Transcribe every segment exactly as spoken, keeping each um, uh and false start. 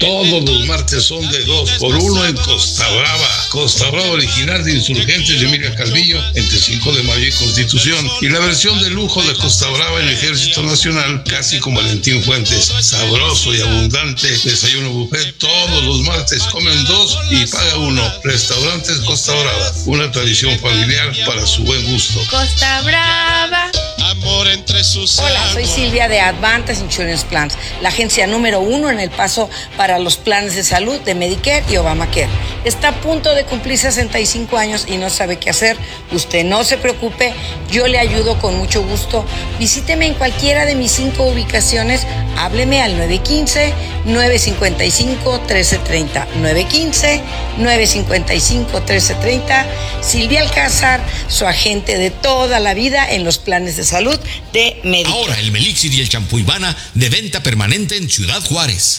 Todos los martes son de dos por uno en Costa Brava. Costa Brava original de Insurgentes de Emilia Calvillo, entre cinco de mayo y Constitución. Y la versión de lujo de Costa Brava en Ejército Nacional, casi como Valentín Fuentes. Sabroso y abundante desayuno buffet. Todos los martes comen dos y paga uno. Restaurantes Costa Brava, una tradición familiar para su buen gusto. Costa Brava. Amor entre sus Hola, soy Silvia de Advantage Insurance Plans, la agencia número uno en El Paso para los planes de salud de Medicare y Obamacare. Está a punto de cumplir sesenta y cinco años y no sabe qué hacer. Usted no se preocupe, yo le ayudo con mucho gusto. Visíteme en cualquiera de mis cinco ubicaciones. Hábleme al nueve uno cinco, nueve cinco cinco, uno tres tres cero. nueve uno cinco, nueve cinco cinco, uno tres tres cero. Silvia Alcázar, su agente de toda la vida en los planes de salud de Medicare. Ahora el Melixir y el champú Ivana de venta permanente en Ciudad Juárez.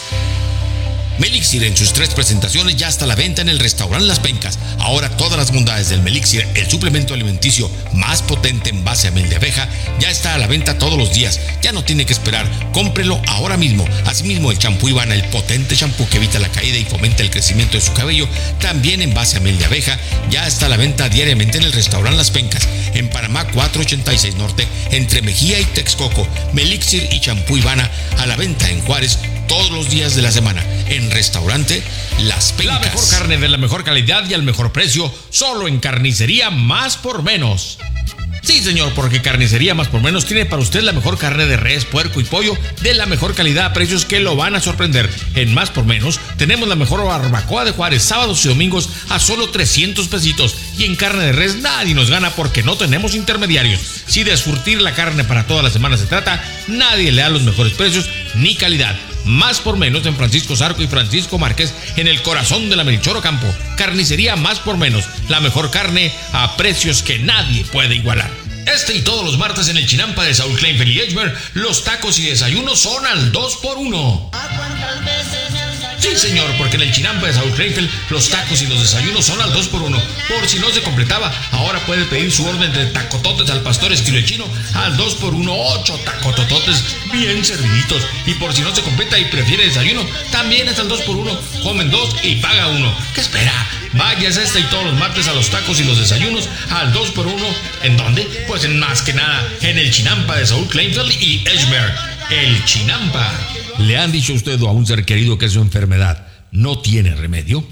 Melixir en sus tres presentaciones ya está a la venta en el restaurante Las Pencas. Ahora todas las bondades del Melixir, el suplemento alimenticio más potente en base a miel de abeja, ya está a la venta todos los días. Ya no tiene que esperar, cómprelo ahora mismo. Asimismo el champú Ivana, el potente champú que evita la caída y fomenta el crecimiento de su cabello, también en base a miel de abeja, ya está a la venta diariamente en el restaurante Las Pencas, en Panamá cuatrocientos ochenta y seis Norte, entre Mejía y Texcoco. Melixir y champú Ivana a la venta en Juárez todos los días de la semana en restaurante Las Pencas. La mejor carne de la mejor calidad y al mejor precio, solo en Carnicería Más por Menos. Sí, señor, porque Carnicería Más por Menos tiene para usted la mejor carne de res, puerco y pollo de la mejor calidad a precios que lo van a sorprender. En Más por Menos tenemos la mejor barbacoa de Juárez, sábados y domingos a solo trescientos pesitos. Y en carne de res nadie nos gana porque no tenemos intermediarios. Si de surtir la carne para toda la semana se trata, nadie le da los mejores precios ni calidad. Más por Menos en Francisco Zarco y Francisco Márquez, en el corazón de la Melchor Ocampo. Carnicería Más por Menos, la mejor carne a precios que nadie puede igualar. Este y todos los martes en el Chinampa de Saúl Kleinfeld y Edgemer, los tacos y desayunos son al dos por uno. Sí, señor, porque en el Chinampa de Saúl Kleinfeld, los tacos y los desayunos son al dos por uno. Por si no se completaba, ahora puede pedir su orden de tacototes al pastor estilo chino al dos por uno, ocho tacotototes bien serviditos. Y por si no se completa y prefiere desayuno, también es al dos por uno. Comen dos y paga uno. ¿Qué espera? Vayas este y todos los martes a los tacos y los desayunos al dos por uno. ¿En dónde? Pues en más que nada, en el Chinampa de Saúl Kleinfeld y Edgemer. El Chinampa. ¿Le han dicho a usted o a un ser querido que su enfermedad no tiene remedio?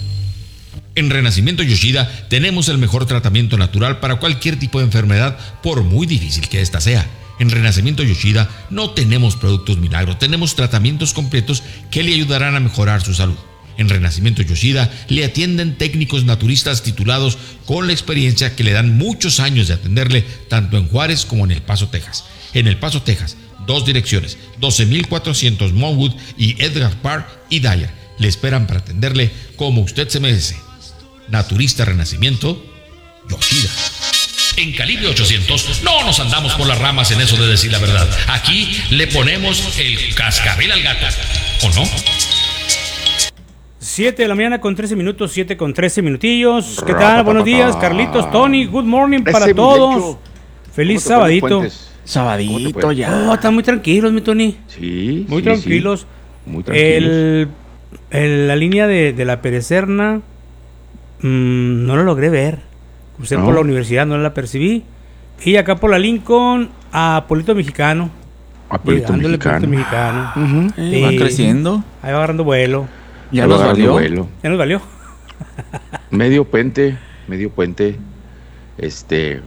En Renacimiento Yoshida tenemos el mejor tratamiento natural para cualquier tipo de enfermedad, por muy difícil que ésta sea. En Renacimiento Yoshida no tenemos productos milagros, tenemos tratamientos completos que le ayudarán a mejorar su salud. En Renacimiento Yoshida le atienden técnicos naturistas titulados con la experiencia que le dan muchos años de atenderle tanto en Juárez como en El Paso, Texas. En El Paso, Texas, dos direcciones, doce mil cuatrocientos Monwood y Edgar Park y Dyer. Le esperan para atenderle como usted se merece. Naturista Renacimiento Yoshida. En Calibre ochocientos no nos andamos por las ramas en eso de decir la verdad. Aquí le ponemos el cascabel al gato, ¿o no? siete de la mañana con trece minutos, siete con trece minutillos. ¿Qué tal? Buenos días, Carlitos, Tony. Good morning para todos. Feliz sabadito. Sabadito ya. Oh, están muy tranquilos, mi Tony. Sí, Muy sí, tranquilos. sí. Muy tranquilos. El, el, la línea de, de la Perecerna mmm, no la logré ver. Usted No. por la universidad no la percibí. Y acá por la Lincoln a Pueblito Mexicano. A Pueblito Llegándole Mexicano. Pueblito Mexicano. Ujú. Sí. Eh, va creciendo. Ahí va agarrando vuelo. Ya ¿Ya nos nos valió. valió? ¿Ya nos valió? Medio puente, medio puente, este,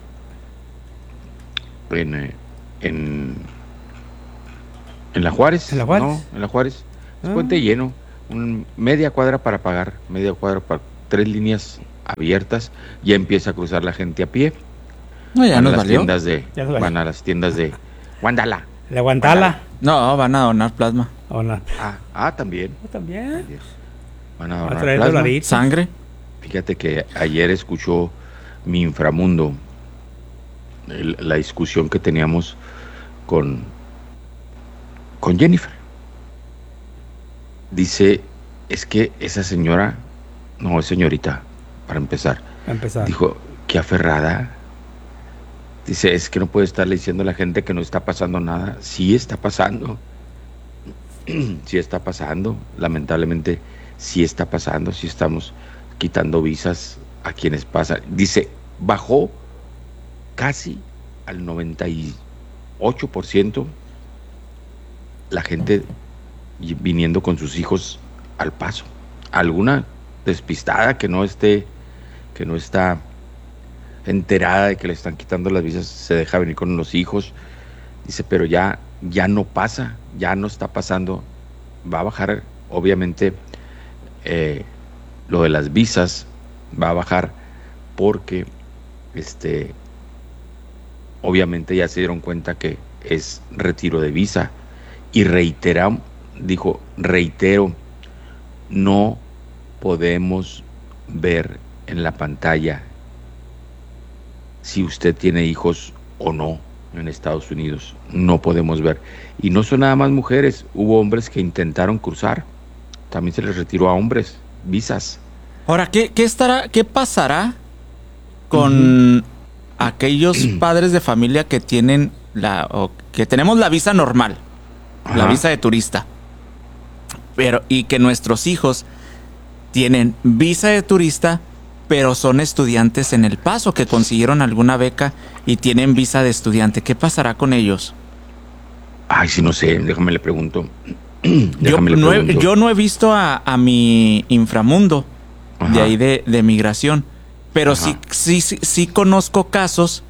en, eh, en, en la Juárez. ¿En la Juárez? No, en la Juárez. Es Ah. puente lleno, un, media cuadra para pagar, media cuadra para tres líneas abiertas. Ya empieza a cruzar la gente a pie. No, ya van nos a las valió. tiendas de, Ya nos valió. van a las tiendas de Guandala. La Guantala. No, van a donar plasma. Hola. Ah, ah, también. También. Van a Va a donar traer plasma. dolaritos. Sangre. Fíjate que ayer escuchó mi inframundo el- la discusión que teníamos con, con Jennifer. Dice, es que esa señora, no, es señorita, para empezar, A empezar. dijo, qué aferrada. Dice, es que no puede estarle diciendo a la gente que no está pasando nada. Sí está pasando. sí está pasando, lamentablemente sí está pasando, sí estamos quitando visas a quienes pasan. Dice, bajó casi al noventa y ocho por ciento la gente viniendo con sus hijos al Paso. Alguna despistada que no esté, que no está enterada de que le están quitando las visas, se deja venir con los hijos. Dice, pero ya, ya no pasa, ya no está pasando. Va a bajar, obviamente, eh, lo de las visas va a bajar porque, este, obviamente ya se dieron cuenta que es retiro de visa. Y reitera, dijo, reitero, no podemos ver en la pantalla si usted tiene hijos o no en Estados Unidos. No podemos ver. Y no son nada más mujeres, hubo hombres que intentaron cruzar. También se les retiró a hombres visas. Ahora, ¿qué, qué estará, qué pasará con uh-huh. aquellos padres de familia que tienen la, o que tenemos la visa normal, Ajá. la visa de turista, pero y que nuestros hijos tienen visa de turista, pero son estudiantes en El Paso, que consiguieron alguna beca y tienen visa de estudiante? ¿Qué pasará con ellos? Ay, si no sé, déjame le pregunto. yo, le no pregunto. He, yo no he visto a, a mi inframundo Ajá. de ahí de, de migración, pero sí, sí, sí, sí conozco casos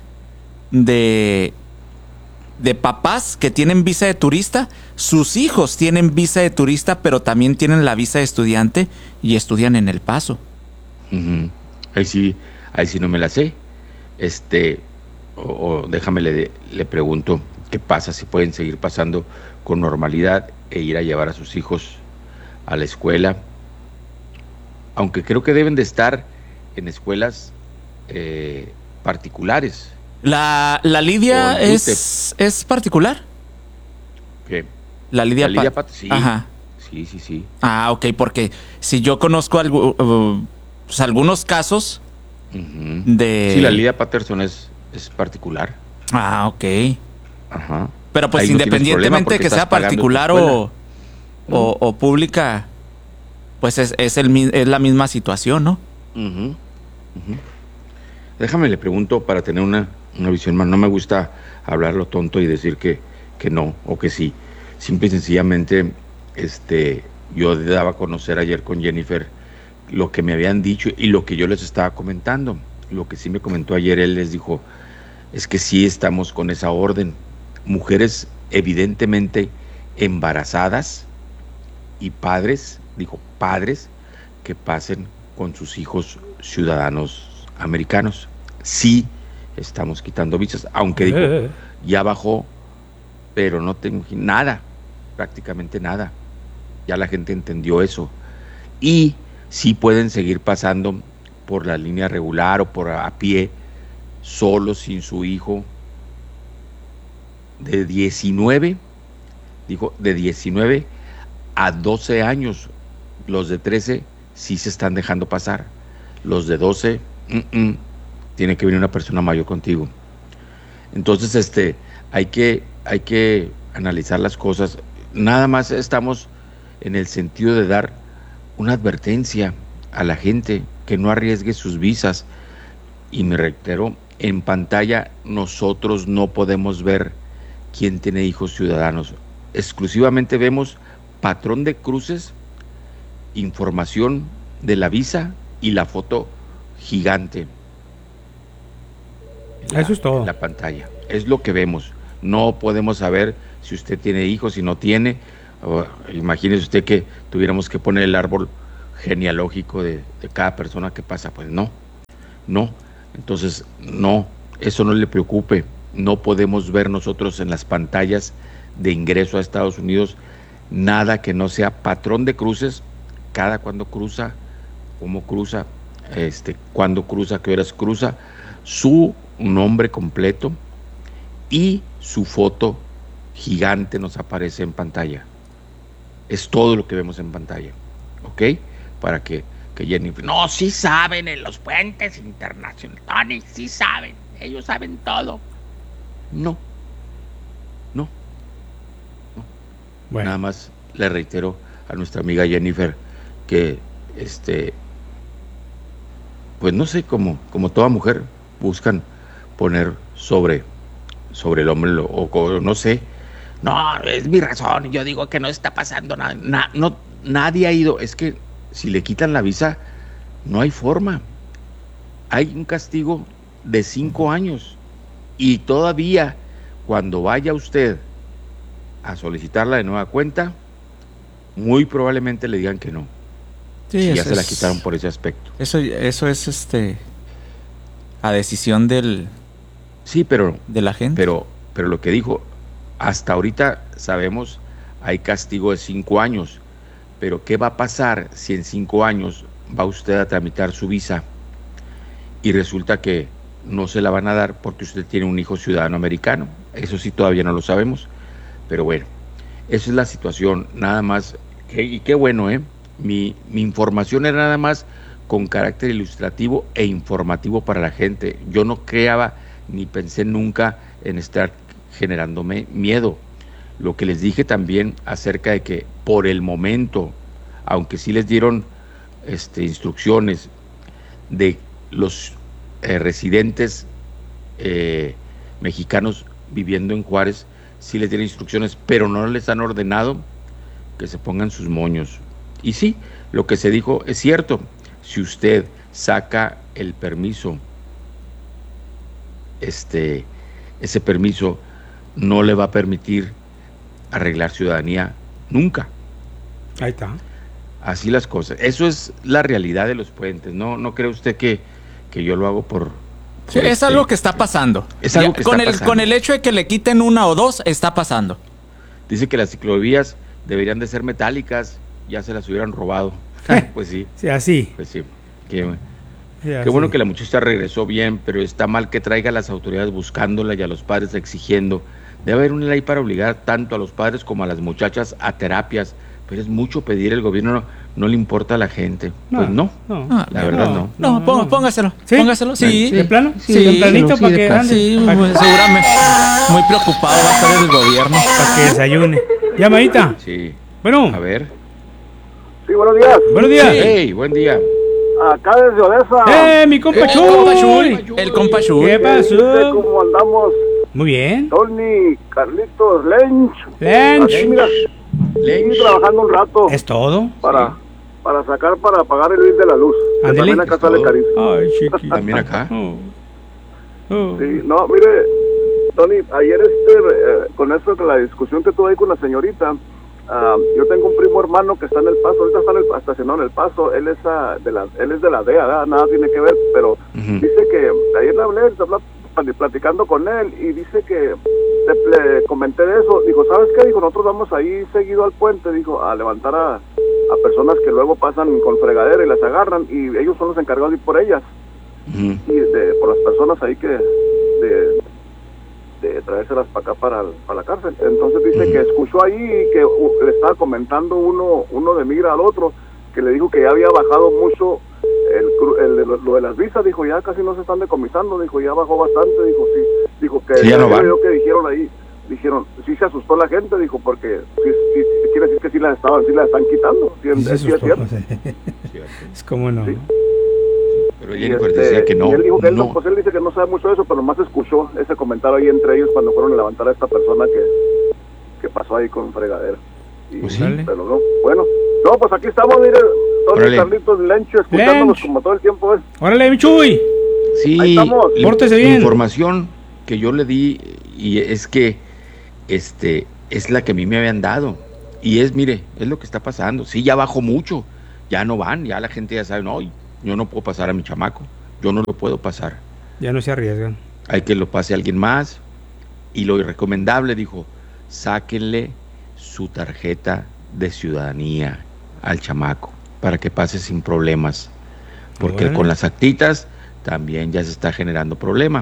de, de papás que tienen visa de turista, sus hijos tienen visa de turista, pero también tienen la visa de estudiante y estudian en El Paso. Uh-huh. Ahí sí, ahí sí no me la sé. Este, o, o déjame le, le pregunto qué pasa, si pueden seguir pasando con normalidad e ir a llevar a sus hijos a la escuela, aunque creo que deben de estar en escuelas eh, particulares. La, la Lidia es, es particular. ¿Qué? La Lidia, la Lidia Pat- Pat- sí. Ajá. Sí, sí, sí. Ah, ok, porque si yo conozco algo, uh, pues algunos casos uh-huh. de... Sí, la Lidia Patterson es, es particular. Ah, ok. Ajá. Pero pues ahí independientemente no que sea particular o, ¿no? o, o pública, pues es, es, el, es la misma situación, ¿no? Uh-huh. Uh-huh. Déjame le pregunto para tener una, una visión más. No me gusta hablar lo tonto y decir que, que no o que sí. Simple y sencillamente, este, yo daba a conocer ayer con Jennifer lo que me habían dicho y lo que yo les estaba comentando. Lo que sí me comentó ayer, él les dijo, es que sí estamos con esa orden. Mujeres evidentemente embarazadas y padres, dijo, padres que pasen con sus hijos ciudadanos americanos. Sí estamos quitando visas, aunque dijo, eh. ya bajó, pero no tengo nada, prácticamente nada. Ya la gente entendió eso. Y sí pueden seguir pasando por la línea regular o por a pie, solos, sin su hijo, de diecinueve, dijo, de diecinueve a doce años. Los de trece sí se están dejando pasar. Los de doce, uh-uh, tiene que venir una persona mayor contigo. Entonces, este, hay que, hay que analizar las cosas. Nada más estamos en el sentido de dar una advertencia a la gente que no arriesgue sus visas. Y me reitero, en pantalla nosotros no podemos ver quién tiene hijos ciudadanos. Exclusivamente vemos patrón de cruces, información de la visa y la foto gigante. La, Eso es todo. En la pantalla. Es lo que vemos. No podemos saber si usted tiene hijos, si no tiene. Oh, imagínese usted que tuviéramos que poner el árbol genealógico de, de cada persona que pasa. Pues no, no. Entonces, no, eso no le preocupe. No podemos ver nosotros en las pantallas de ingreso a Estados Unidos nada que no sea patrón de cruces, cada cuando cruza, cómo cruza, este, cuándo cruza, qué horas cruza, su nombre completo y su foto gigante nos aparece en pantalla. Es todo lo que vemos en pantalla, ¿ok? Para que, que Jennifer, no, sí saben en los puentes internacionales, Tony, sí saben, ellos saben todo. No, no, no. Bueno. Nada más le reitero a nuestra amiga Jennifer que, este, pues no sé, como, como toda mujer, buscan poner sobre, sobre el hombre, o, o no sé, no, es mi razón, yo digo que no está pasando nada, na, no, nadie ha ido, es que si le quitan la visa, no hay forma, hay un castigo de cinco años, y todavía, cuando vaya usted a solicitarla de nueva cuenta, muy probablemente le digan que no. Sí, si ya eso se la es- quitaron por ese aspecto. Eso, eso es este a decisión del, Sí, pero, de la gente. pero, pero lo que dijo, hasta ahorita sabemos, hay castigo de cinco años, pero ¿qué va a pasar si en cinco años va usted a tramitar su visa y resulta que no se la van a dar porque usted tiene un hijo ciudadano americano? Eso sí todavía no lo sabemos, pero bueno, esa es la situación, nada más, que- y qué bueno, ¿eh? Mi, mi información era nada más con carácter ilustrativo e informativo para la gente. Yo no creaba ni pensé nunca en estar generándome miedo. Lo que les dije también acerca de que por el momento, aunque sí les dieron este, instrucciones de los eh, residentes eh, mexicanos viviendo en Juárez, sí les dieron instrucciones, pero no les han ordenado que se pongan sus moños. Y sí, lo que se dijo es cierto. Si usted saca el permiso, este, ese permiso no le va a permitir arreglar ciudadanía nunca. Ahí está. Así las cosas. Eso es la realidad de los puentes. No, no cree usted que, que yo lo hago por... Sí, por es este- algo que está pasando. Es algo Ya, que con está el pasando. con el hecho de que le quiten una o dos, está pasando. Dice que las ciclovías deberían de ser metálicas, ya se las hubieran robado. Pues sí, Sí, así. pues sí. Qué, Sí, qué así. bueno que la muchacha regresó bien, pero está mal que traiga a las autoridades buscándola y a los padres exigiendo. Debe haber una ley para obligar tanto a los padres como a las muchachas a terapias, pero es mucho pedir, el gobierno no, no le importa a la gente. Pues no, no. Ah, la verdad no. No, No, pó- no. póngaselo. ¿Sí? Póngaselo. Sí. ¿De plano? Sí, Sí, tempranito sí, para de que plano. ande, Sí, para, pues, seguramente. Muy preocupado va a estar el gobierno. para que desayune. Llamadita. Sí, Bueno, a ver. Sí, buenos días. buenos días. Hey, buen día. Acá desde Odessa. ¡Eh, mi compa El compa Chuy! Chuy. El compa Chuy. ¿Qué No sé pasó? cómo andamos, Muy bien. Tony, Carlitos, Lench. Lench. Aquí, mira, Lench. aquí trabajando un rato Es todo. para, para sacar, para pagar el bill de la luz. Que Ándele. también acá sale carísimo. Ay, chiquito. También acá. Oh. Oh. Sí, no, mire, Tony, ayer este, eh, con eso de la discusión que tuve ahí con la señorita, ah, yo tengo un primo hermano que está en El Paso, ahorita está en el, estacionado en El Paso, él es, ah, de la, él es de la D E A, ¿verdad? Nada tiene que ver, pero Ujú. dice que, ayer le hablé, estaba pl- platicando con él, y dice que, le, le comenté de eso, dijo, ¿sabes qué? Dijo, nosotros vamos ahí seguido al puente, dijo, a levantar a, a personas que luego pasan con fregadera y las agarran, y ellos son los encargados de ir por ellas. Ujú. Y de, por las personas ahí que de, de traérselas para acá para, para la cárcel. Entonces dice que escuchó ahí que uh, le estaba comentando uno uno de migra al otro, que le dijo que ya había bajado mucho el, cru- el, lo, lo de las visas, dijo, ya casi no se están decomisando, dijo, ya bajó bastante, dijo, sí, dijo que Sí, ya no van. lo que dijeron ahí, dijeron, sí se asustó la gente, dijo, porque sí, sí, sí, quiere decir que sí las estaban, sí las están quitando, sí, Sí, se es, sí es asustó, cierto. José. Cierto. Es como no. Sí. Pero Y, Jennifer este, decía que no. y él dijo que él, no, no. pues él dice que no sabe mucho de eso, pero nomás escuchó ese comentario ahí entre ellos cuando fueron a levantar a esta persona que, que pasó ahí con fregadera. Y, Pues sí. pero no, bueno, no, pues aquí estamos, mire, Tony, Órale. Carlitos, Lencho, escuchándonos Lench. como todo el tiempo es. Órale, mi Chuy. Ahí Sí, estamos. la- Pórtese la bien. información que yo le di y es que este es la que a mí me habían dado y es, mire, es lo que está pasando. Sí, ya bajó mucho, ya no van, ya la gente ya sabe, no, yo no puedo pasar a mi chamaco, yo no lo puedo pasar. Ya no se arriesgan. Hay que lo pase alguien más y lo recomendable, dijo, sáquenle su tarjeta de ciudadanía al chamaco para que pase sin problemas, porque Bueno. con las actitas también ya se está generando problema.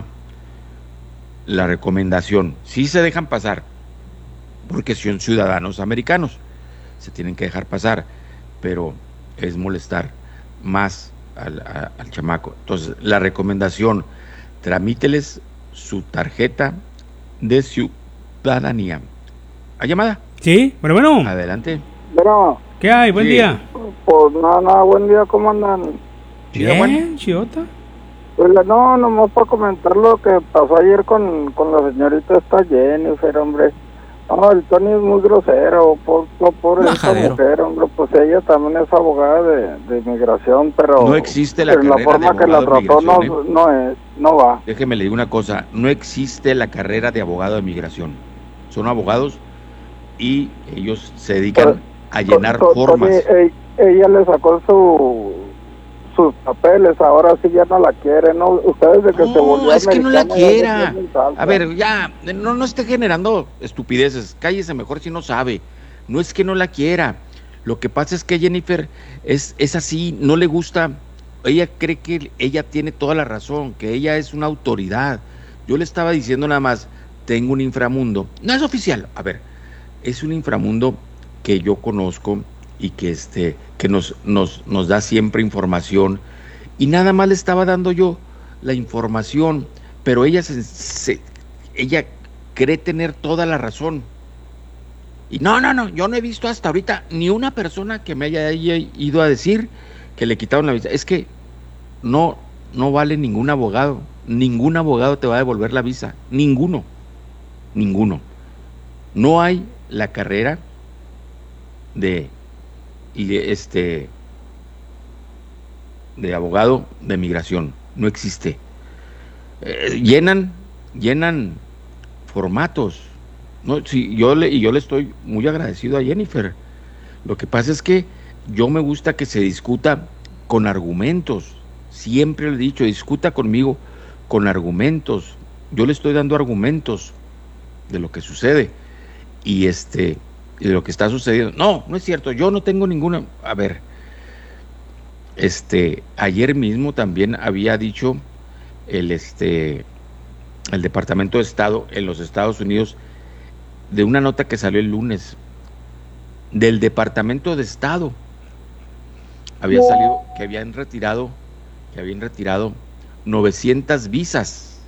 La recomendación, sí se dejan pasar, porque son ciudadanos americanos, se tienen que dejar pasar, pero es molestar más al, a- al chamaco. Entonces, la recomendación, tramíteles su tarjeta de ciudadanía. ¿Hay llamada? ¿Sí? Bueno, bueno. Adelante. Bueno, ¿Qué hay? Buen Sí. día. pues nada, nada, buen día, ¿cómo andan? Bien, Chiota. Pues la- no, nomás para comentar lo que pasó ayer con, con la señorita esta Jennifer, hombre. No, el Tony es muy grosero, por, por, por esa Majadero. mujer, hombre, pues ella también es abogada de, de inmigración, pero No existe la pero la carrera de forma que la abogado de trató no, inmigración, no es, no va. Déjeme le digo una cosa, no existe la carrera de abogado de migración. Son abogados y ellos se dedican a llenar To- to- formas. Tony, eh, ella le sacó su sus papeles, ahora sí ya no la quiere, ¿no? Ustedes de que se volvió No, es que no la americana, ya quiera. le tienen salsa. A ver, ya, no, no esté generando estupideces. Cállese mejor si no sabe. No es que no la quiera. Lo que pasa es que Jennifer es, es así, no le gusta. Ella cree que ella tiene toda la razón, que ella es una autoridad. Yo le estaba diciendo nada más, tengo un inframundo. No es oficial, a ver, es un inframundo que yo conozco y que este que nos, nos, nos da siempre información, y nada más le estaba dando yo la información, pero ella se, se- ella cree tener toda la razón. Y no, no, no, yo no he visto hasta ahorita ni una persona que me haya ido a decir que le quitaron la visa. Es que no, no vale ningún abogado, ningún abogado te va a devolver la visa, ninguno, ninguno. No hay la carrera de y este de abogado de migración, no existe. Eh, llenan llenan formatos, no, sí, yo le y yo le estoy muy agradecido a Jennifer. Lo que pasa es que yo me gusta que se discuta con argumentos. Siempre le he dicho, discuta conmigo con argumentos. Yo le estoy dando argumentos de lo que sucede y este y de lo que está sucediendo. No, no es cierto, yo no tengo ninguna. A ver, este, ayer mismo también había dicho el este el Departamento de Estado en los Estados Unidos, de una nota que salió el lunes del Departamento de Estado, había salido que habían retirado que habían retirado novecientas visas.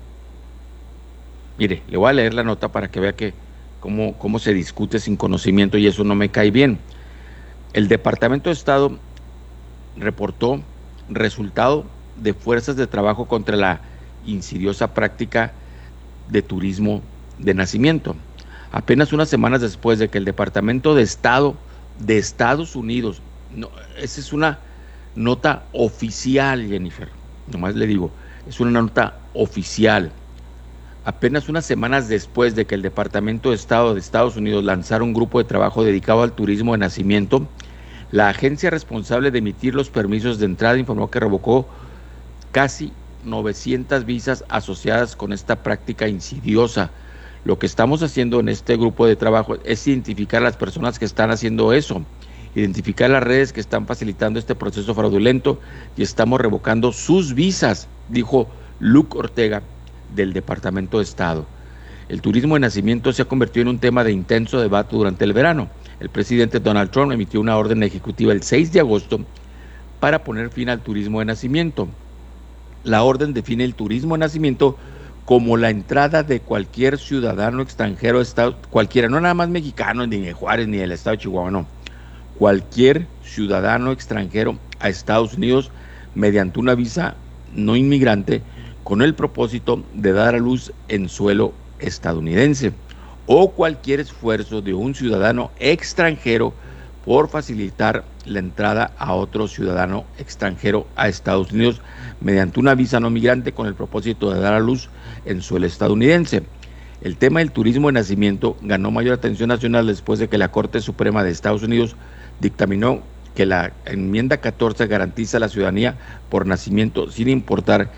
Mire, le voy a leer la nota para que vea que cómo, cómo se discute sin conocimiento, y eso no me cae bien. El Departamento de Estado reportó resultado de fuerzas de trabajo contra la insidiosa práctica de turismo de nacimiento. Apenas unas semanas después de que el Departamento de Estado de Estados Unidos, no, esa es una nota oficial, Jennifer, nomás le digo, es una nota oficial. Apenas unas semanas después de que el Departamento de Estado de Estados Unidos lanzara un grupo de trabajo dedicado al turismo de nacimiento, la agencia responsable de emitir los permisos de entrada informó que revocó casi novecientas visas asociadas con esta práctica insidiosa. Lo que estamos haciendo en este grupo de trabajo es identificar a las personas que están haciendo eso, identificar las redes que están facilitando este proceso fraudulento, y estamos revocando sus visas, dijo Luke Ortega del Departamento de Estado. El turismo de nacimiento se ha convertido en un tema de intenso debate durante el verano. El presidente Donald Trump emitió una orden ejecutiva el seis de agosto para poner fin al turismo de nacimiento. La orden define el turismo de nacimiento como la entrada de cualquier ciudadano extranjero, estado, cualquiera, no nada más mexicano, ni de Juárez, ni del estado de Chihuahua, no. Cualquier ciudadano extranjero a Estados Unidos mediante una visa no inmigrante, con el propósito de dar a luz en suelo estadounidense, o cualquier esfuerzo de un ciudadano extranjero por facilitar la entrada a otro ciudadano extranjero a Estados Unidos mediante una visa no migrante con el propósito de dar a luz en suelo estadounidense. El tema del turismo de nacimiento ganó mayor atención nacional después de que la Corte Suprema de Estados Unidos dictaminó que la enmienda catorce garantiza la ciudadanía por nacimiento sin importar